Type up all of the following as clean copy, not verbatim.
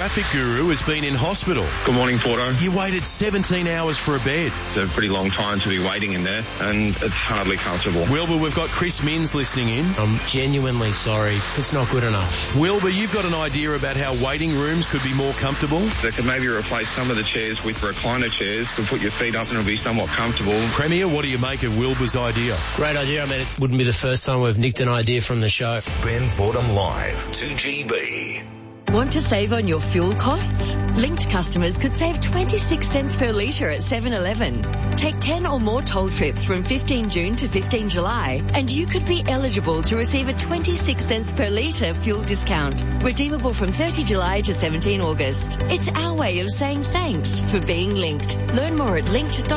traffic guru has been in hospital. Good morning, Porto. You waited 17 hours for a bed. It's a pretty long time to be waiting in there, and it's hardly comfortable. Wilbur, we've got Chris Minns listening in. I'm genuinely sorry. It's not good enough. Wilbur, you've got an idea about how waiting rooms could be more comfortable? They could maybe replace some of the chairs with recliner chairs to put your feet up and it'll be somewhat comfortable. Premier, what do you make of Wilbur's idea? Great idea. I mean, it wouldn't be the first time we've nicked an idea from the show. Ben Fordham Live, 2GB. Want to save on your fuel costs? Linked customers could save 26 cents per litre at 7-Eleven. Take 10 or more toll trips from 15 June to 15 July and you could be eligible to receive a 26 cents per litre fuel discount. Redeemable from 30 July to 17 August. It's our way of saying thanks for being linked. Learn more at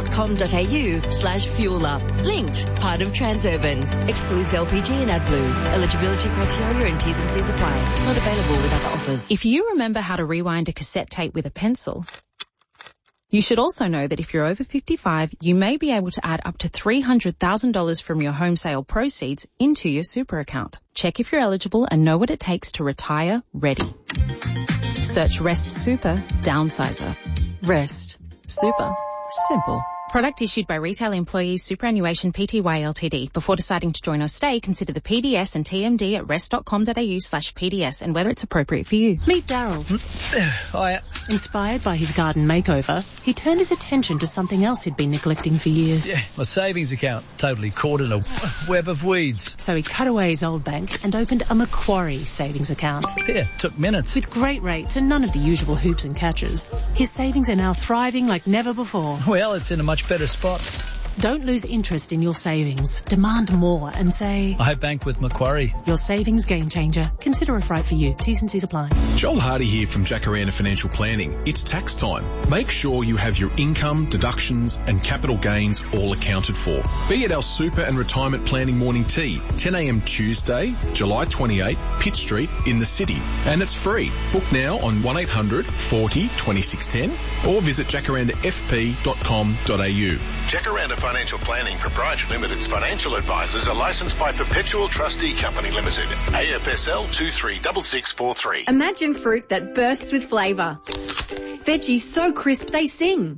linked.com.au/fueler. Linked, part of Transurban. Excludes LPG and AdBlue. Eligibility criteria and T's and C's apply. Not available with other offers. If you remember how to rewind a cassette tape with a pencil, you should also know that if you're over 55, you may be able to add up to $300,000 from your home sale proceeds into your super account. Check if you're eligible and know what it takes to retire ready. Search Rest Super Downsizer. Rest Super Simple. Product issued by Retail Employees Superannuation Pty Ltd. Before deciding to join or stay, consider the PDS and TMD at rest.com.au/PDS and whether it's appropriate for you. Meet Daryl. Hiya. Inspired by his garden makeover, he turned his attention to something else he'd been neglecting for years. Yeah, my savings account. Totally caught in a web of weeds. So he cut away his old bank and opened a Macquarie savings account. Yeah, took minutes. With great rates and none of the usual hoops and catches, his savings are now thriving like never before. Well, it's in a much better spot. Don't lose interest in your savings. Demand more and say, I bank with Macquarie. Your savings game changer. Consider if right for you. T's and C's apply. Joel Hardy here from Jacaranda Financial Planning. It's tax time. Make sure you have your income, deductions and capital gains all accounted for. Be at our super and retirement planning morning tea, 10 a.m. Tuesday, July 28, Pitt Street in the city. And it's free. Book now on 1800 40 2610 or visit jacarandafp.com.au. Jacaranda Financial Planning Proprietary Limited's financial advisors are licensed by Perpetual Trustee Company Limited, AFSL 236643. Imagine fruit that bursts with flavour. Veggies so crisp they sing.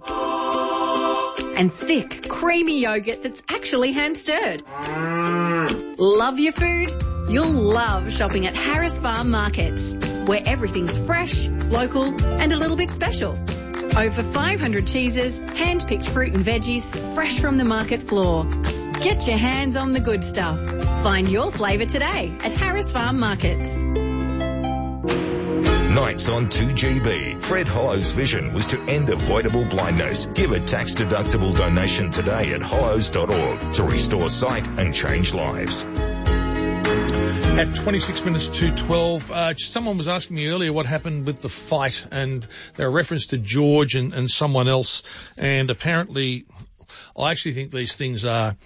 And thick, creamy yogurt that's actually hand-stirred. Love your food? You'll love shopping at Harris Farm Markets, where everything's fresh, local and a little bit special. Over 500 cheeses, hand-picked fruit and veggies, fresh from the market floor. Get your hands on the good stuff. Find your flavour today at Harris Farm Markets. Nights on 2GB. Fred Hollow's vision was to end avoidable blindness. Give a tax-deductible donation today at hollows.org to restore sight and change lives. At 26 minutes to 12, someone was asking me earlier what happened with the fight, and there were reference to George and someone else, and apparently I actually think these things are,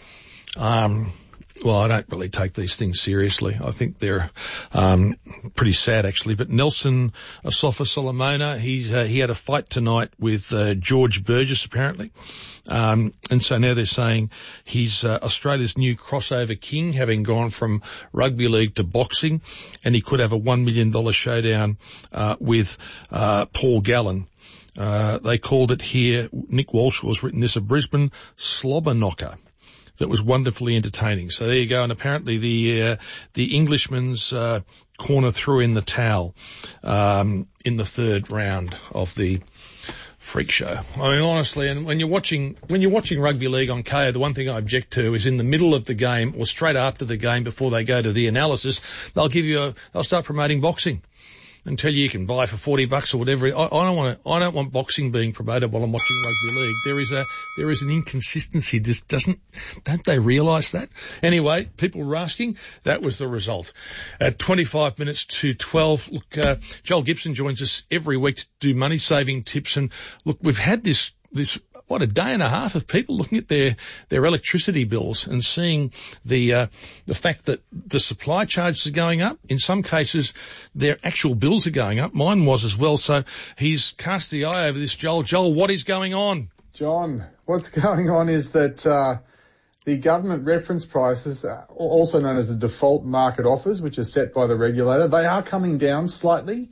well, I don't really take these things seriously. I think they're pretty sad, actually. But Nelson Asafa Solomona, he had a fight tonight with George Burgess, apparently. And so now they're saying he's Australia's new crossover king, having gone from rugby league to boxing, and he could have a $1 million showdown with Paul Gallen. They called it here, Nick Walsh has written this, a Brisbane slobber knocker that was wonderfully entertaining. So there you go. And apparently the Englishman's corner threw in the towel in the third round of the freak show. I mean, honestly, and when you're watching rugby league on KO, the one thing I object to is in the middle of the game or straight after the game before they go to the analysis, they'll start promoting boxing and tell you can buy for $40 or whatever. I don't want boxing being promoted while I'm watching rugby league. There is an inconsistency. Don't they realise that? Anyway, people were asking. That was the result. At 25 minutes to 12, look, Joel Gibson joins us every week to do money saving tips. And look, we've had this a day and a half of people looking at their electricity bills and seeing the fact that the supply charges are going up. In some cases, their actual bills are going up. Mine was as well. So he's cast the eye over this, Joel. Joel, what is going on? John, what's going on is that the government reference prices, also known as the default market offers, which are set by the regulator, they are coming down slightly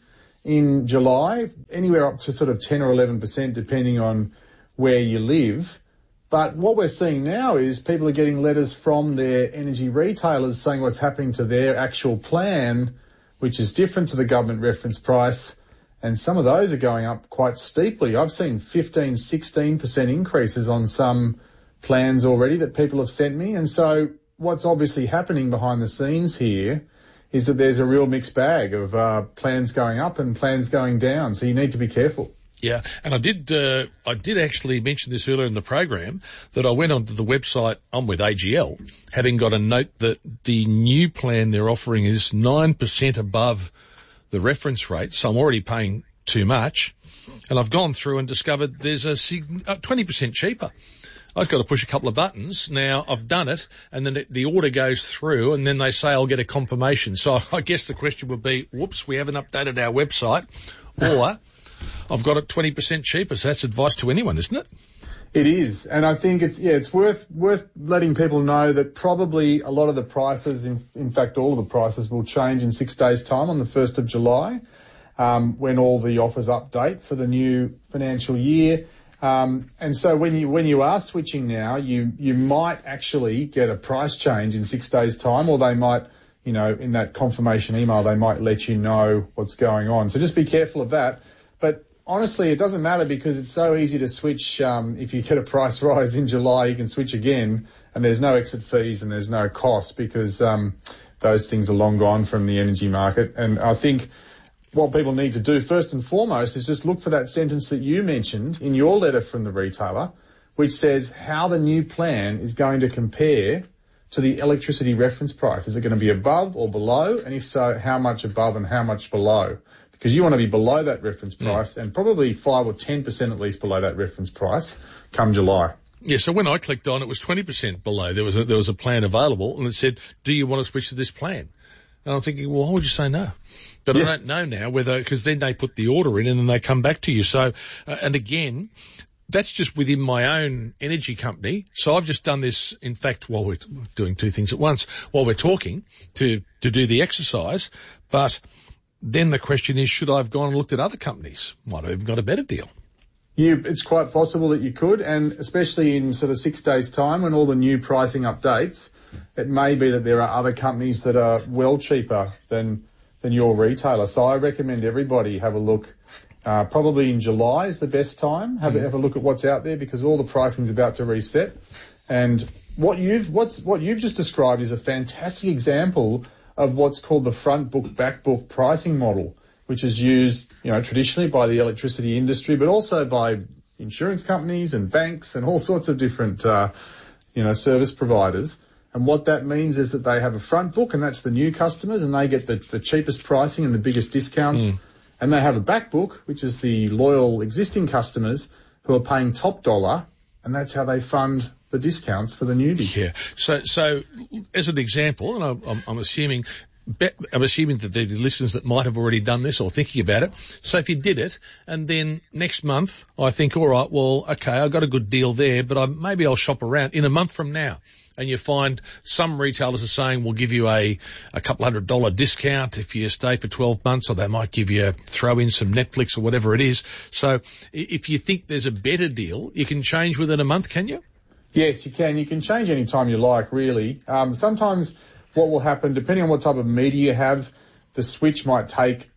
in July, anywhere up to sort of 10 or 11%, depending on where you live. But what we're seeing now is people are getting letters from their energy retailers saying what's happening to their actual plan, which is different to the government reference price. And some of those are going up quite steeply. I've seen 15, 16% increases on some plans already that people have sent me. And so what's obviously happening behind the scenes here is that there's a real mixed bag of plans going up and plans going down. So you need to be careful. Yeah, and I did actually mention this earlier in the program that I went onto the website. I'm with AGL, having got a note that the new plan they're offering is 9% above the reference rate, so I'm already paying too much. And I've gone through and discovered there's a 20% cheaper. I've got to push a couple of buttons. Now, I've done it, and then the order goes through, and then they say I'll get a confirmation. So I guess the question would be, whoops, we haven't updated our website, or I've got it 20% cheaper. So that's advice to anyone, isn't it? It is. And I think it's worth letting people know that probably a lot of the prices, in fact, all of the prices will change in 6 days' time on the 1st of July, when all the offers update for the new financial year. And so when you are switching now, you might actually get a price change in 6 days' time, or they might, in that confirmation email, they might let you know what's going on. So just be careful of that. But honestly, it doesn't matter because it's so easy to switch. If you get a price rise in July, you can switch again, and there's no exit fees and there's no cost because those things are long gone from the energy market. And I think what people need to do first and foremost is just look for that sentence that you mentioned in your letter from the retailer, which says how the new plan is going to compare to the electricity reference price. Is it going to be above or below? And if so, how much above and how much below? Because you want to be below that reference price and probably 5 or 10% at least below that reference price come July. Yeah, so when I clicked on it was 20% below. There was a plan available and it said, do you want to switch to this plan? And I'm thinking, well, why would you say no? But I don't know now whether, because then they put the order in and then they come back to you. So, and again, that's just within my own energy company. So I've just done this, in fact, while we're doing two things at once, while we're talking to do the exercise. But then the question is, should I have gone and looked at other companies? Might have even got a better deal. It's quite possible that you could, and especially in sort of 6 days' time when all the new pricing updates, it may be that there are other companies that are well cheaper than your retailer. So I recommend everybody have a look. Probably in July is the best time. Have a look at what's out there because all the pricing is about to reset. And what you've just described is a fantastic example of what's called the front book, back book pricing model, which is used, traditionally by the electricity industry, but also by insurance companies and banks and all sorts of different, service providers. And what that means is that they have a front book, and that's the new customers, and they get the cheapest pricing and the biggest discounts. And they have a back book, which is the loyal existing customers who are paying top dollar, and that's how they fund the discounts for the newbies. Yeah. So as an example, and I'm assuming that there are listeners that might have already done this or thinking about it. So if you did it, and then next month I think, all right, well, okay, I got a good deal there, but maybe I'll shop around in a month from now. And you find some retailers are saying we'll give you a couple $100 discount if you stay for 12 months, or they might throw in some Netflix or whatever it is. So if you think there's a better deal, you can change within a month, can you? Yes, you can. You can change any time you like, really. Sometimes what will happen, depending on what type of meter you have, the switch might take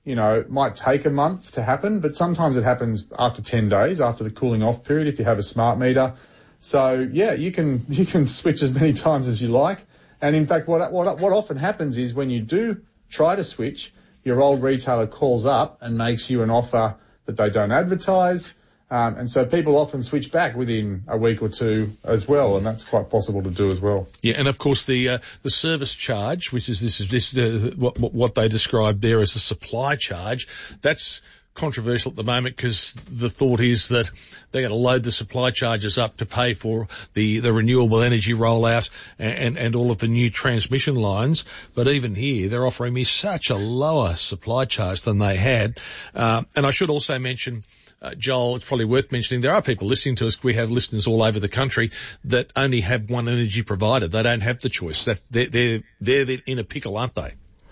a month to happen, but sometimes it happens after 10 days, after the cooling off period, if you have a smart meter. So yeah, you can switch as many times as you like. And in fact, what often happens is when you do try to switch, your old retailer calls up and makes you an offer that they don't advertise. And so people often switch back within a week or two as well, and that's quite possible to do as well. Yeah, and of course the service charge, which is what they describe there as a supply charge, that's controversial at the moment because the thought is that they're going to load the supply charges up to pay for the renewable energy rollout and all of the new transmission lines. But even here, they're offering me such a lower supply charge than they had. And I should also mention, Joel, it's probably worth mentioning, there are people listening to us. We have listeners all over the country that only have one energy provider. They don't have the choice. They're in a pickle, aren't they?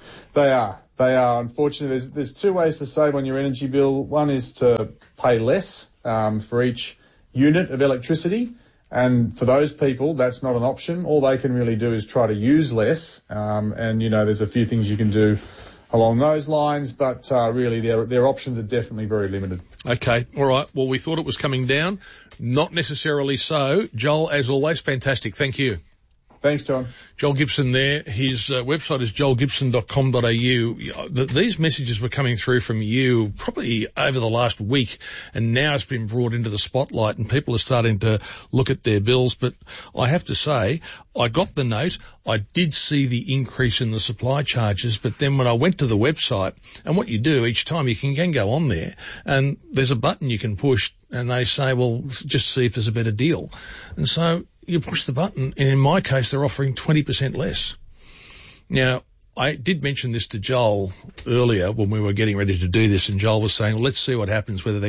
They are. Unfortunately, there's two ways to save on your energy bill. One is to pay less for each unit of electricity. And for those people, that's not an option. All they can really do is try to use less. And, there's a few things you can do along those lines, but really their options are definitely very limited. Okay, all right. Well, we thought it was coming down. Not necessarily so. Joel, as always, fantastic. Thank you. Thanks, John. Joel Gibson there. His website is joelgibson.com.au. These messages were coming through from you probably over the last week, and now it's been brought into the spotlight and people are starting to look at their bills. But I have to say, I got the note. I did see the increase in the supply charges, but then when I went to the website, and what you do each time, you can go on there, and there's a button you can push, and they say, well, just see if there's a better deal. And so you push the button, and in my case, they're offering 20% less. Now, I did mention this to Joel earlier when we were getting ready to do this, and Joel was saying, well, let's see what happens, whether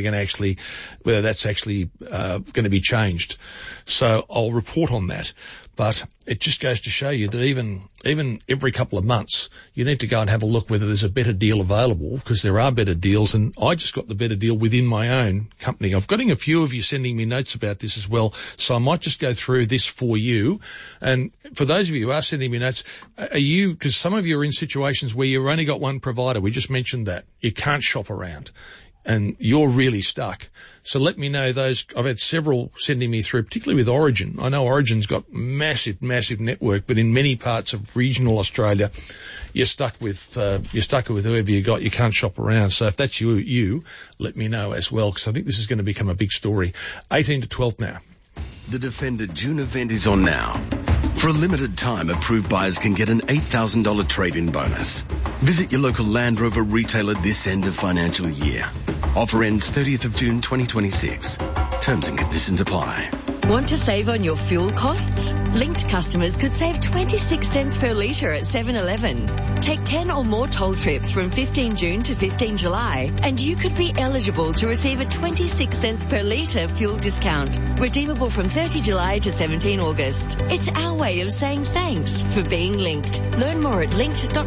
that's actually going to be changed. So I'll report on that. But it just goes to show you that even every couple of months, you need to go and have a look whether there's a better deal available, because there are better deals, and I just got the better deal within my own company. I've got a few of you sending me notes about this as well, so I might just go through this for you. And for those of you who are sending me notes, because some of you are in situations where you've only got one provider, we just mentioned that. You can't shop around, and you're really stuck. So let me know those. I've had several sending me through, particularly with Origin. I know Origin's got massive network, but in many parts of regional Australia, you're stuck with whoever you got. You can't shop around. So if that's you, let me know as well, because I think this is going to become a big story. 18 to 12 now. The Defender June event is on now. For a limited time, approved buyers can get an $8,000 trade-in bonus. Visit your local Land Rover retailer this end of financial year. Offer ends 30th of June 2026. Terms and conditions apply. Want to save on your fuel costs? Linked customers could save 26 cents per litre at 7-Eleven. Take 10 or more toll trips from 15 June to 15 July, and you could be eligible to receive a 26 cents per litre fuel discount, redeemable from 30 July to 17 August. It's our way of saying thanks for being linked. Learn more at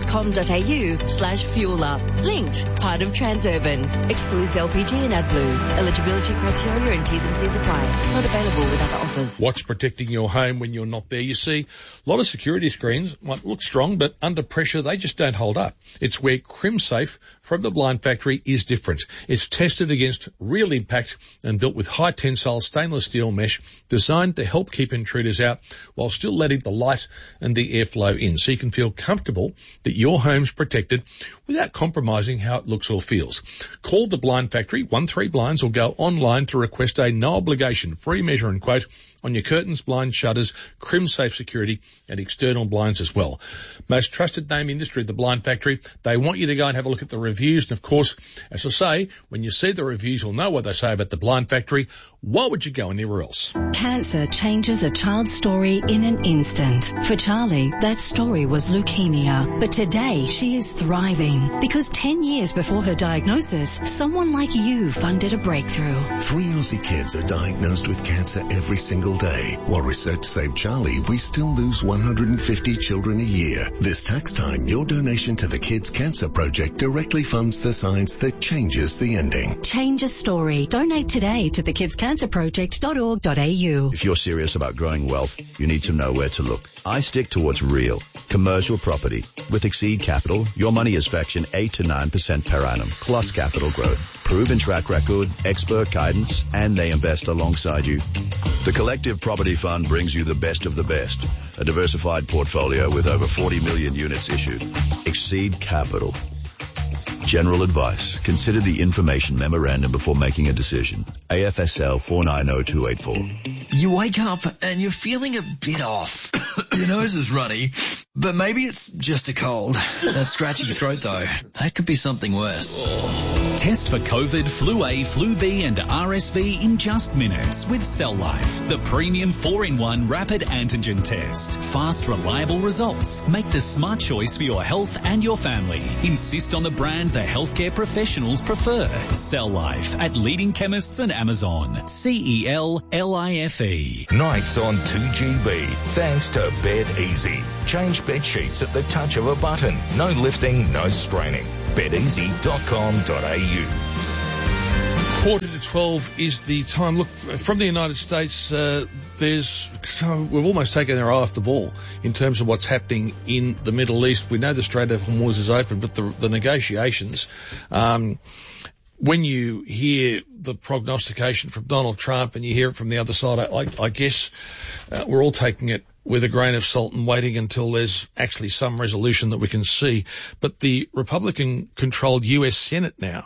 linked.com.au/fuelup. Linked, part of Transurban. Excludes LPG and AdBlue. Eligibility criteria and T's and C's apply. Not available with other offers. What's protecting your home when you're not there? You see, a lot of security screens might look strong, but under pressure, they just don't hold up. It's where CrimSafe from the Blind Factory is different. It's tested against real impact and built with high tensile stainless steel mesh designed to help keep intruders out while still letting the light and the airflow in, so you can feel comfortable that your home's protected without compromising how it looks or feels. Call the Blind Factory 13 Blinds or go online to request a no obligation free measure and quote on your curtains, blinds, shutters, CrimSafe security and external blinds as well. Most trusted name industry, the Blind Factory. They want you to go and have a look at the reviews. And of course, as I say, when you see the reviews, you'll know what they say about the Blind Factory. Why would you go anywhere else? Cancer changes a child's story in an instant. For Charlie, that story was leukemia. But today, she is thriving because 10 years before her diagnosis, someone like you funded a breakthrough. 3 Aussie kids are diagnosed with cancer every single day. While research saved Charlie, we still lose 150 children a year. This tax time, your donation to the Kids Cancer Project directly funds the science that changes the ending. Change a story. Donate today to thekidscancerproject.org.au. If you're serious about growing wealth, you need to know where to look. I stick to what's real. Commercial property. With Exceed Capital, your money is backed in 8 to 9% per annum, plus capital growth. Proven track record, expert guidance, and they invest alongside you. The Collective Property Fund brings you the best of the best. A diversified portfolio with over 40 million units issued. Exceed Capital. General advice. Consider the information memorandum before making a decision. AFSL 490284. You wake up and you're feeling a bit off. Your nose is runny, but maybe it's just a cold. That scratchy throat though, that could be something worse. Test for COVID, Flu A, Flu B and RSV in just minutes with Cell Life, the premium 4-in-1 rapid antigen test. Fast, reliable results. Make the smart choice for your health and your family. Insist on the brand the healthcare professionals prefer. Cell Life at leading chemists and Amazon. CELLIFE. RSV. Nights on 2GB, thanks to Bed Easy. Change bed sheets at the touch of a button. No lifting, no straining. bedeasy.com.au. 11:45 is the time. Look, from the United States, we've almost taken our eye off the ball in terms of what's happening in the Middle East. We know the Strait of Hormuz is open, but the negotiations, when you hear the prognostication from Donald Trump and you hear it from the other side, I guess we're all taking it with a grain of salt and waiting until there's actually some resolution that we can see. But the Republican-controlled US Senate now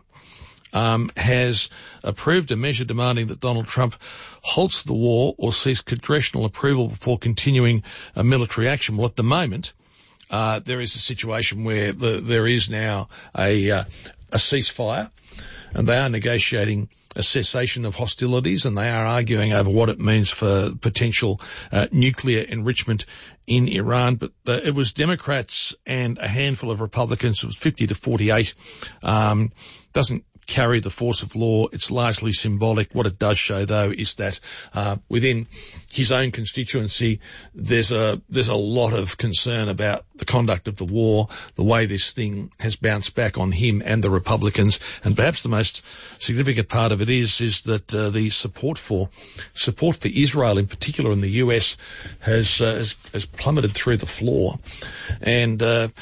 has approved a measure demanding that Donald Trump halts the war or seeks congressional approval before continuing a military action. Well, at the moment, there is a situation where there is now a ceasefire, and they are negotiating a cessation of hostilities, and they are arguing over what it means for potential nuclear enrichment in Iran. But it was Democrats and a handful of Republicans. It was 50 to 48. Doesn't carry the force of law. It's largely symbolic. What it does show, though, is that within his own constituency, there's a lot of concern about the conduct of the war, the way this thing has bounced back on him and the Republicans. And perhaps the most significant part of it is that the support for Israel in particular in the US has plummeted through the floor. And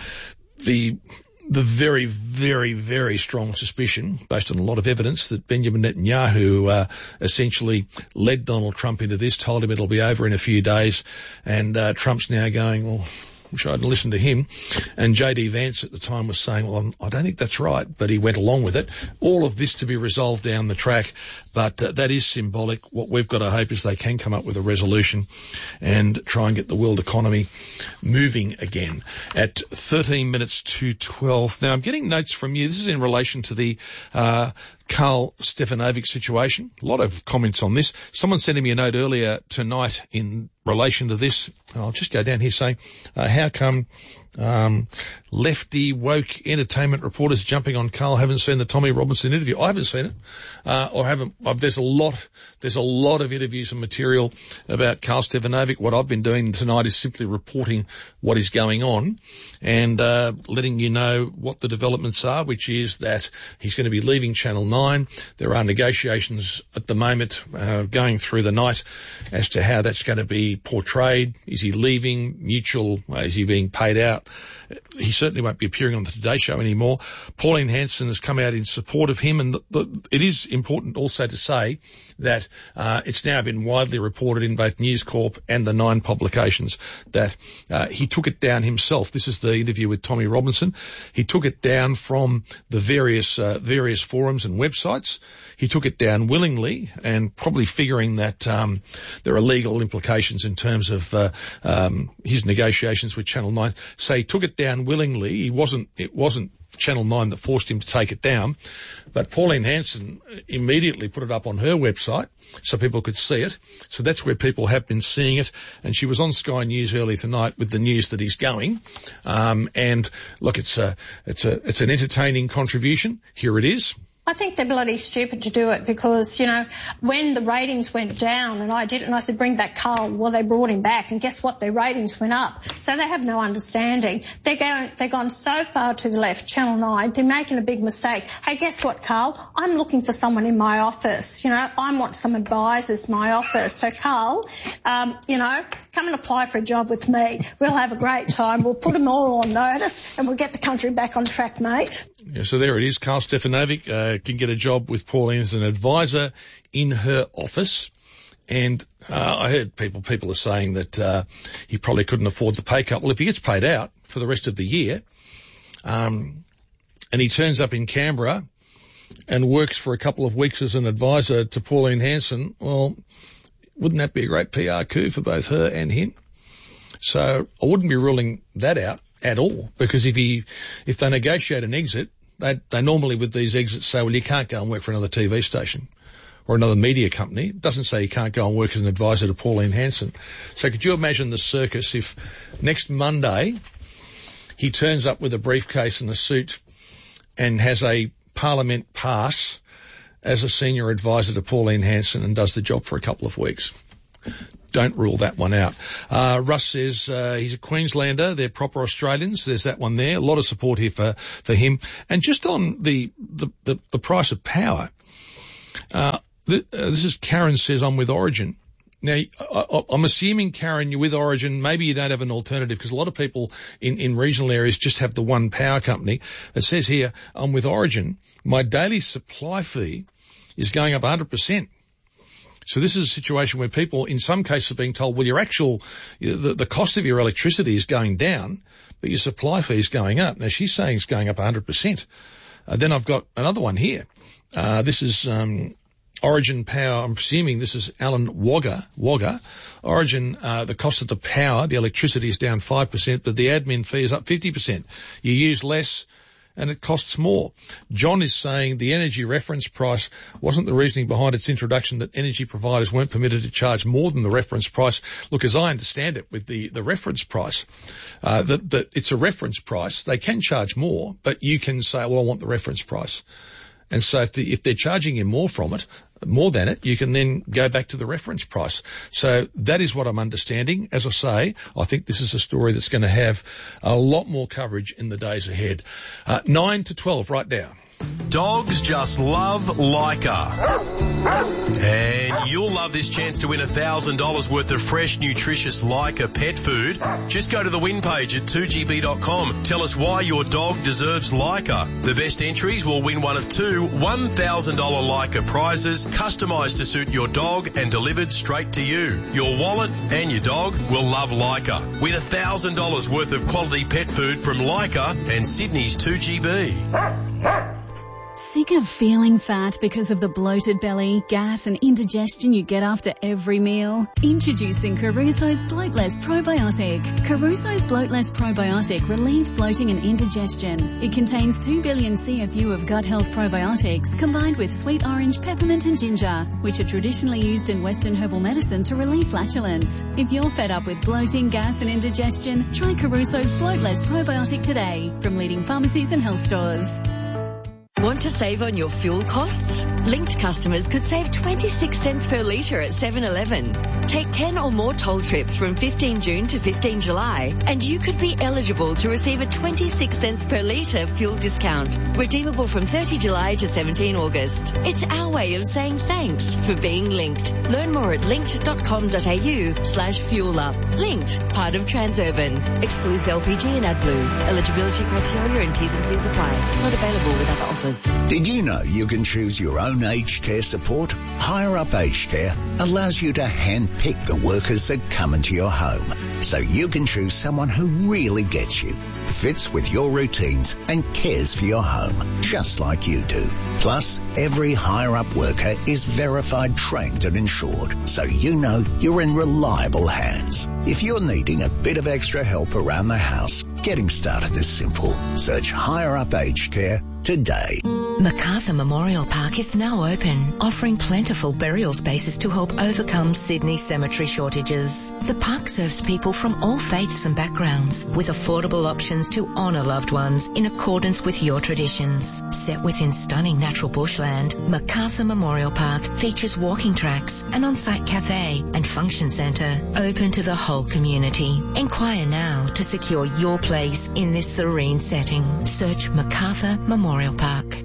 the very, very, very strong suspicion, based on a lot of evidence, that Benjamin Netanyahu essentially led Donald Trump into this, told him it'll be over in a few days, and Trump's now going, well, wish I hadn't listened to him. And J.D. Vance at the time was saying, well, I don't think that's right, but he went along with it. All of this to be resolved down the track, but that is symbolic. What we've got to hope is they can come up with a resolution and try and get the world economy moving again. At 13 minutes to 12. Now, I'm getting notes from you. This is in relation to the Karl Stefanovic situation. A lot of comments on this. Someone sent me a note earlier tonight in relation to this. I'll just go down here saying, how come lefty woke entertainment reporters jumping on Karl haven't seen the Tommy Robinson interview? I haven't seen it, or haven't. There's a lot of interviews and material about Karl Stefanovic. What I've been doing tonight is simply reporting what is going on and letting you know what the developments are, which is that he's going to be leaving Channel 9. There are negotiations at the moment going through the night as to how that's going to be portrayed. Is he leaving? Mutual? Is he being paid out? He certainly won't be appearing on the Today Show anymore. Pauline Hanson has come out in support of him, and it is important also to say that it's now been widely reported in both News Corp and the Nine publications that he took it down himself. This is the interview with Tommy Robinson. He took it down from the various forums and websites. He took it down willingly, and probably figuring that there are legal implications in terms of his negotiations with Channel 9. So he took it down willingly. It wasn't Channel 9 that forced him to take it down, but Pauline Hanson immediately put it up on her website so people could see it. So that's where people have been seeing it. And she was on Sky News early tonight with the news that he's going. And look, it's an entertaining contribution. Here it is. I think they're bloody stupid to do it because, you know, when the ratings went down and I did it and I said, bring back Karl, well, they brought him back and guess what? Their ratings went up. So they have no understanding. They've gone so far to the left, Channel 9, they're making a big mistake. Hey, guess what, Karl? I'm looking for someone in my office. You know, I want some advisors in my office. So, Karl, you know, come and apply for a job with me. We'll have a great time. We'll put them all on notice and we'll get the country back on track, mate. Yeah, so there it is. Karl Stefanovic can get a job with Pauline as an advisor in her office. And I heard people are saying that he probably couldn't afford the pay cut. Well, if he gets paid out for the rest of the year and he turns up in Canberra and works for a couple of weeks as an advisor to Pauline Hanson, well, wouldn't that be a great PR coup for both her and him? So I wouldn't be ruling that out at all, because if they negotiate an exit, they normally with these exits say, well, you can't go and work for another TV station or another media company. It doesn't say you can't go and work as an advisor to Pauline Hanson. So could you imagine the circus if next Monday he turns up with a briefcase and a suit and has a Parliament pass as a senior advisor to Pauline Hanson and does the job for a couple of weeks? don't rule that one out. Russ says he's a Queenslander. They're proper Australians. There's that one there. A lot of support here for him. And just on the price of power, this is Karen says, I'm with Origin. Now, I'm assuming, Karen, you're with Origin. Maybe you don't have an alternative because a lot of people in regional areas just have the one power company. It says here, I'm with Origin. My daily supply fee is going up 100%. So this is a situation where people, in some cases, are being told, well, the cost of your electricity is going down, but your supply fee is going up. Now, she's saying it's going up 100%. Then I've got another one here. This is Origin Power. I'm assuming this is Alan Wagga. Origin, the cost of the power, the electricity is down 5%, but the admin fee is up 50%. You use less and it costs more. John is saying the energy reference price wasn't the reasoning behind its introduction that energy providers weren't permitted to charge more than the reference price. Look, as I understand it with the reference price, that it's a reference price. They can charge more, but you can say, well, I want the reference price. And so if they're charging you more than it, you can then go back to the reference price. So that is what I'm understanding. As I say, I think this is a story that's going to have a lot more coverage in the days ahead. 9 to 12 right now. Dogs just love Leica. And you'll love this chance to win $1,000 worth of fresh, nutritious Leica pet food. Just go to the win page at 2gb.com. Tell us why your dog deserves Leica. The best entries will win one of two $1,000 Leica prizes, customised to suit your dog and delivered straight to you. Your wallet and your dog will love Leica. Win $1,000 worth of quality pet food from Leica and Sydney's 2GB. Sick of feeling fat because of the bloated belly, gas and indigestion you get after every meal? Introducing Caruso's Bloatless Probiotic. Caruso's Bloatless Probiotic relieves bloating and indigestion. It contains 2 billion CFU of gut health probiotics combined with sweet orange, peppermint and ginger, which are traditionally used in Western herbal medicine to relieve flatulence. If you're fed up with bloating, gas and indigestion, try Caruso's Bloatless Probiotic today from leading pharmacies and health stores. Want to save on your fuel costs? Linked customers could save 26 cents per litre at 7-Eleven. Take 10 or more toll trips from 15 June to 15 July and you could be eligible to receive a 26 cents per litre fuel discount, redeemable from 30 July to 17 August. It's our way of saying thanks for being linked. Learn more at linked.com.au/fuelup. Linked, part of Transurban. Excludes LPG and AdBlue. Eligibility criteria and T's and C's apply. Not available with other offers. Did you know you can choose your own aged care support? Higher Up Aged Care allows you to handpick the workers that come into your home, so you can choose someone who really gets you, fits with your routines and cares for your home, just like you do. Plus, every Higher Up worker is verified, trained and insured, so you know you're in reliable hands. If you're needing a bit of extra help around the house, getting started is simple. Search Higher Up Aged Care today. Macarthur Memorial Park is now open, offering plentiful burial spaces to help overcome Sydney's cemetery shortages. The park serves people from all faiths and backgrounds, with affordable options to honour loved ones in accordance with your traditions. Set within stunning natural bushland, Macarthur Memorial Park features walking tracks, an on-site cafe and function centre open to the whole community. Inquire now to secure your place in this serene setting. Search Macarthur Memorial Park.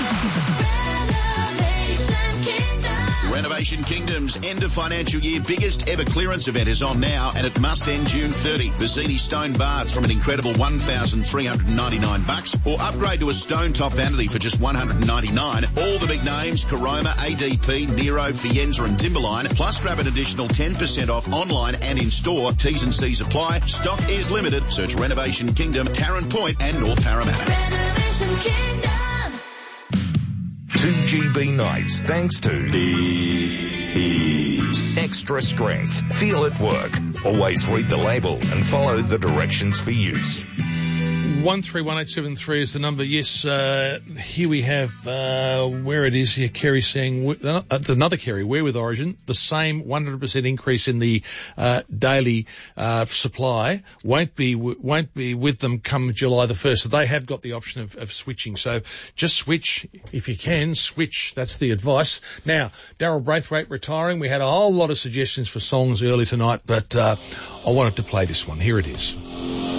Renovation Kingdom's end of financial year biggest ever clearance event is on now, and it must end June 30. Bassini stone baths from an incredible $1,399, or upgrade to a stone top vanity for just $199. All the big names: Caroma, ADP, Nero, Fienza and Timberline. Plus grab an additional 10% off online and in store. T's and C's apply. Stock is limited. Search Renovation Kingdom, Tarrant Point and North Parramatta. Renovation Kingdom. 2GB nights thanks to the Heat. Extra strength. Feel it work. Always read the label and follow the directions for use. 131873 is the number. Yes, here we have, where it is here, Kerry saying, another Kerry, We're with Origin, the same 100% increase in the daily supply won't be with them come July the 1st. So they have got the option of switching. So just switch if you can. Switch. That's the advice. Now, Daryl Braithwaite retiring. We had a whole lot of suggestions for songs early tonight, but I wanted to play this one. Here it is.